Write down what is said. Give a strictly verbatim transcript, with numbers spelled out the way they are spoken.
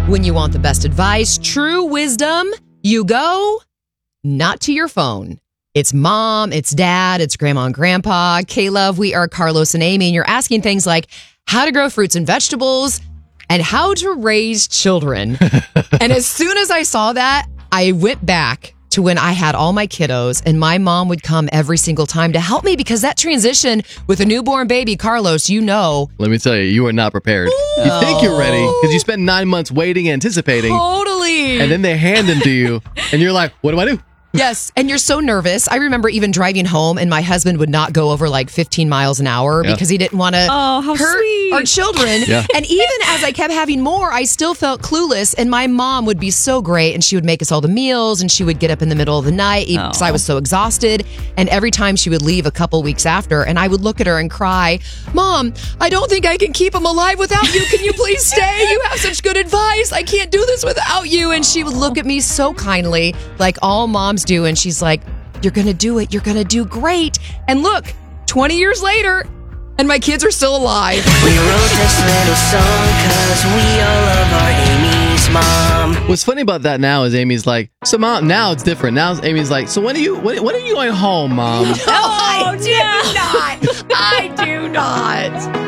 When you want the best advice, true wisdom, you go not to your phone. It's mom, it's dad, it's grandma and grandpa. K-Love, we are Carlos and Amy, and you're asking things like how to grow fruits and vegetables and how to raise children. And as soon as I saw that, I went back to when I had all my kiddos, and my mom would come every single time to help me, because that transition with a newborn baby, Carlos, you know. Let me tell you, you are not prepared. Ooh. You think you're ready because you spent nine months waiting, anticipating. Totally. And then they hand them to you, and you're like, what do I do? Yes, and you're so nervous. I remember even driving home, and my husband would not go over like fifteen miles an hour yeah. because he didn't want to oh, how hurt sweet. our children. Yeah. And even as I kept having more, I still felt clueless. And my mom would be so great, and she would make us all the meals, and she would get up in the middle of the night because oh. I was so exhausted. And every time she would leave a couple weeks after, and I would look at her and cry, Mom, I don't think I can keep him alive without you. Can you please stay? You have such good advice. I can't do this without you. And she would look at me so kindly, like all moms do, and she's like, you're going to do it. You're going to do great. And look, twenty years later, and my kids are still alive. We wrote this little song because we all love our Amy's mom. What's funny about that now is Amy's like, so mom, now it's different. Now Amy's like, so when are you, when, when are you going home, mom? No, I do not. I do not.